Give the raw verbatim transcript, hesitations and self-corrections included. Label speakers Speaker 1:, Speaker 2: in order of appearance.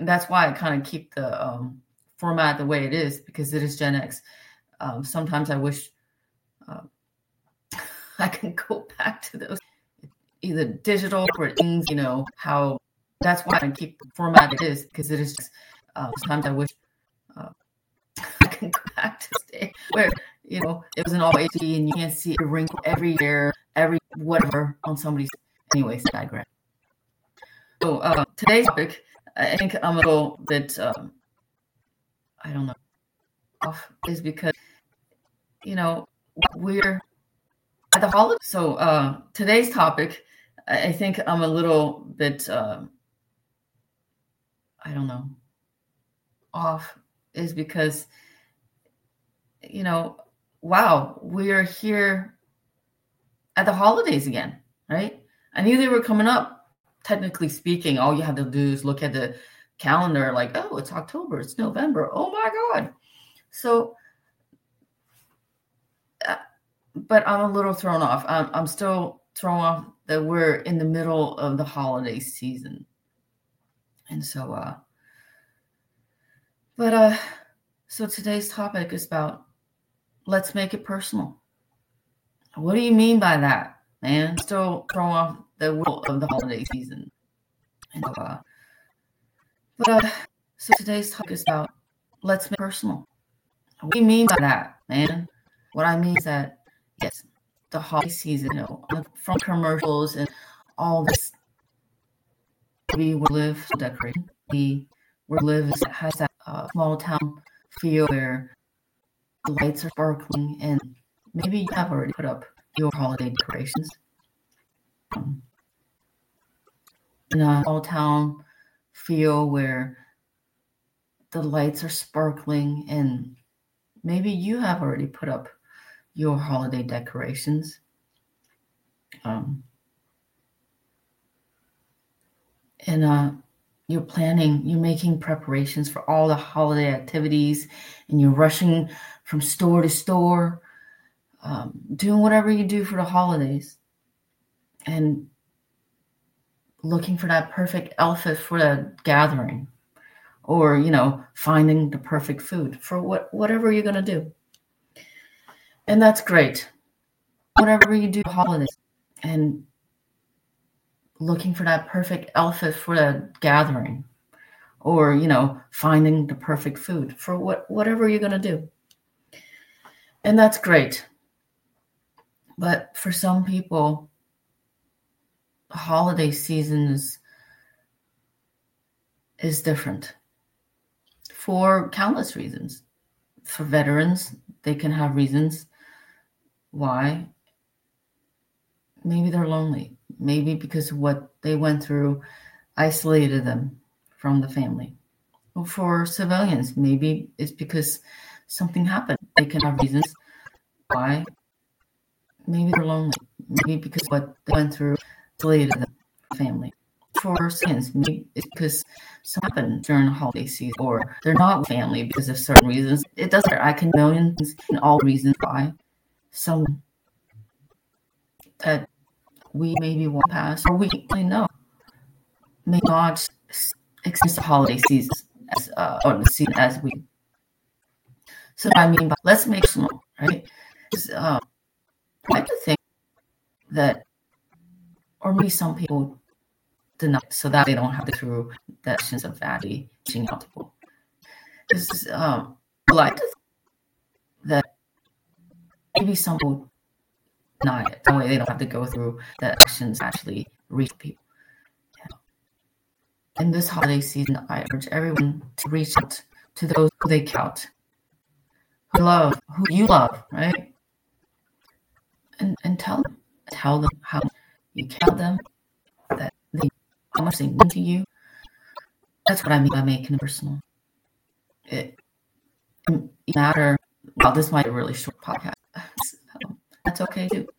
Speaker 1: that's why I kind of keep the um, format the way it is, because it is Gen X. Um, sometimes I wish uh, I can go back to those either digital or things, you know, how that's why I keep the format it is, because it is just, uh, sometimes I wish uh, I can go back to the day where, you know, it was an all H D and you can't see a wrinkle every year, every whatever on somebody's. Anyways, I digress. So uh, today's topic, I think I'm a little bit, um, I don't know, off, is because, you know, we're at the holidays. So uh, today's topic, I think I'm a little bit, uh, I don't know, off, is because, you know, wow, we're here at the holidays again, right? I knew they were coming up. Technically speaking, all you have to do is look at the calendar like, oh, it's October, it's November. Oh my God. So, uh, but I'm a little thrown off. I'm, I'm still thrown off that we're in the middle of the holiday season. And so, uh, but, uh, so today's topic is about, let's make it personal. What do you mean by that, man? Still thrown off the world of the holiday season. And so, uh, but, uh, so today's talk is about, let's make it personal. What do you mean by that, man? What I mean is that, yes, the holiday season, you know, from commercials and all this, we will live decorating. We will live has that uh, small town feel where the lights are sparkling, and maybe you have already put up your holiday decorations. Um, in a small town feel where the lights are sparkling, and maybe you have already put up your holiday decorations. Um, and uh, you're planning, you're making preparations for all the holiday activities, and you're rushing from store to store, um, doing whatever you do for the holidays, and looking for that perfect outfit for the gathering, or, you know, finding the perfect food for what whatever you're going to do. And that's great. Whatever you do holidays, and looking for that perfect outfit for the gathering, or, you know, finding the perfect food for what whatever you're going to do. And that's great. But for some people, the holiday season is, is different for countless reasons. For veterans, they can have reasons why. Maybe they're lonely. Maybe because what they went through isolated them from the family. Or for civilians, maybe it's because something happened. They can have reasons why. Maybe they're lonely. Maybe because what they went through isolated them from the family. For civilians, maybe it's because something happened during the holiday season, or they're not with family because of certain reasons. It doesn't matter. I can million things and all reasons why. Some that we maybe walk past, or we really know, may not experience the holiday season as uh, or the season as we. So I mean, let's make it personal, right? Uh, I like to think that, or maybe some people deny, so that they don't have to go through that sense of vanity reaching out to people. Because um, I like to think that maybe some people deny it. That way they don't have to go through the actions actually reach people. Yeah. In this holiday season, I urge everyone to reach out to those who they count, who love, who you love, right? And and tell them, tell them how you count them, that they, how much they mean to you. That's what I mean by making it personal. It, it matter. Well, this might be a really short podcast. So, that's okay too.